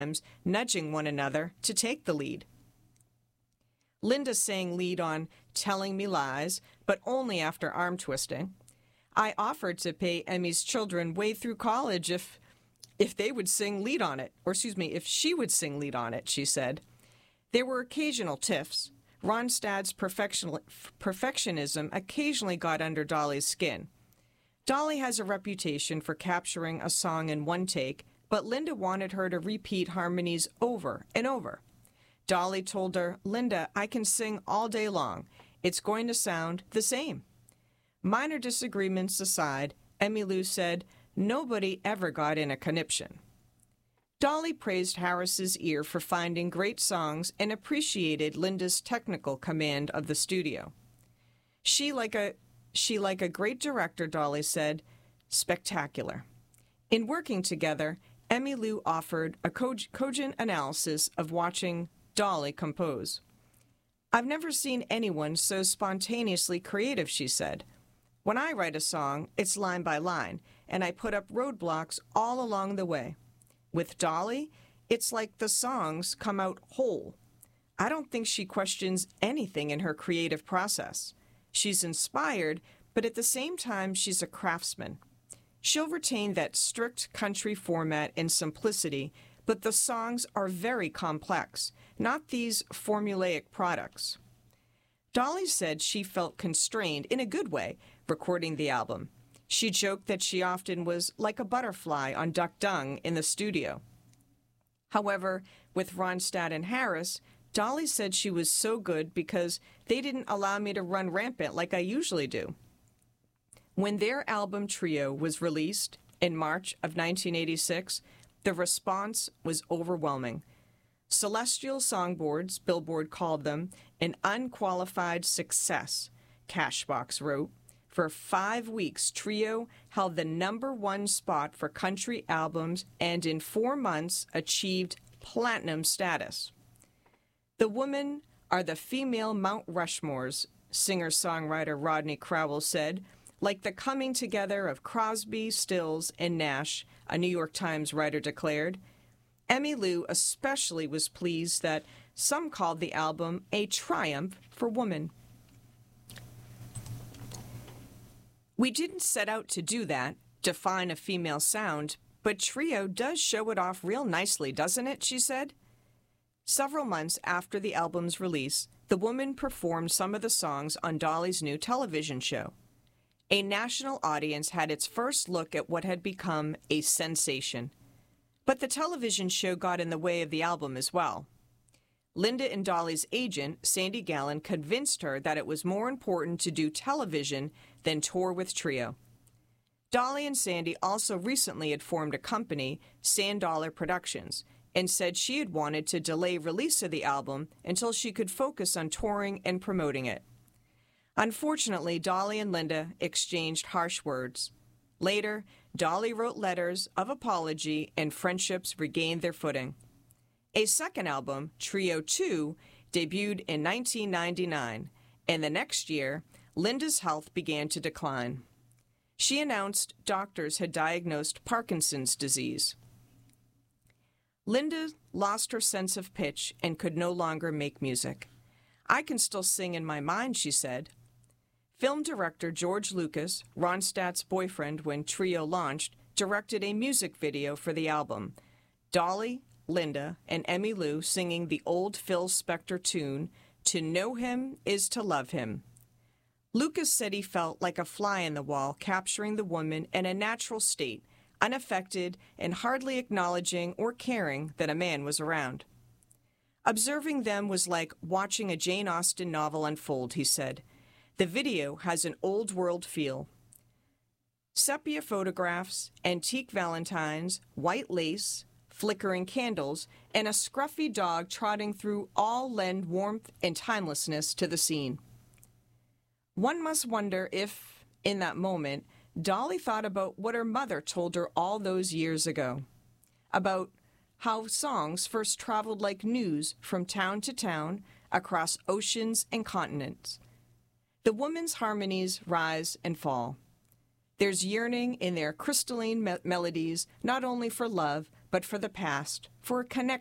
nudging one another to take the lead. Linda sang lead on Telling Me Lies, but only after arm twisting. I offered to pay Emmy's children way through college if they would sing lead on it, if she would sing lead on it, she said. There were occasional tiffs. Ronstadt's perfectionism occasionally got under Dolly's skin. Dolly has a reputation for capturing a song in one take, but Linda wanted her to repeat harmonies over and over. Dolly told her, "Linda, I can sing all day long. It's going to sound the same." Minor disagreements aside, Emmylou said, "Nobody ever got in a conniption." Dolly praised Harris's ear for finding great songs and appreciated Linda's technical command of the studio. She like a great director, Dolly said, spectacular. In working together, Emmylou offered a cogent analysis of watching Dolly compose. "I've never seen anyone so spontaneously creative," she said. "When I write a song, it's line by line, and I put up roadblocks all along the way. With Dolly, it's like the songs come out whole. I don't think she questions anything in her creative process. She's inspired, but at the same time, she's a craftsman. She'll retain that strict country format and simplicity, but the songs are very complex, not these formulaic products." Dolly said she felt constrained, in a good way, recording the album. She joked that she often was like a butterfly on duck dung in the studio. However, with Ronstadt and Harris, Dolly said she was so good because they didn't allow me to run rampant like I usually do. When their album Trio was released in March of 1986, the response was overwhelming. Celestial Songboards, Billboard called them, an unqualified success, Cashbox wrote. For 5 weeks, Trio held the #1 spot for country albums and in 4 months achieved platinum status. "The women are the female Mount Rushmores," singer-songwriter Rodney Crowell said, "like the coming together of Crosby, Stills, and Nash," a New York Times writer declared. Emmylou especially was pleased that some called the album a triumph for women. "We didn't set out to do that, define a female sound, but Trio does show it off real nicely, doesn't it?" she said. Several months after the album's release, the woman performed some of the songs on Dolly's new television show. A national audience had its first look at what had become a sensation. But the television show got in the way of the album as well. Linda and Dolly's agent, Sandy Gallen, convinced her that it was more important to do television than tour with Trio. Dolly and Sandy also recently had formed a company, Sand-Dollar Productions, and said she had wanted to delay release of the album until she could focus on touring and promoting it. Unfortunately, Dolly and Linda exchanged harsh words. Later, Dolly wrote letters of apology and friendships regained their footing. A second album, Trio 2, debuted in 1999, and the next year, Linda's health began to decline. She announced doctors had diagnosed Parkinson's disease. Linda lost her sense of pitch and could no longer make music. "I can still sing in my mind," she said. Film director George Lucas, Ronstadt's boyfriend when Trio launched, directed a music video for the album. Dolly, Linda, and Emmylou singing the old Phil Spector tune, "To Know Him is to Love Him." Lucas said he felt like a fly in the wall, capturing the woman in a natural state, unaffected and hardly acknowledging or caring that a man was around. "Observing them was like watching a Jane Austen novel unfold," he said. "The video has an old-world feel. Sepia photographs, antique valentines, white lace, flickering candles, and a scruffy dog trotting through all lend warmth and timelessness to the scene." One must wonder if, in that moment, Dolly thought about what her mother told her all those years ago, about how songs first traveled like news from town to town across oceans and continents. The woman's harmonies rise and fall. There's yearning in their crystalline melodies, not only for love, but for the past, for a connection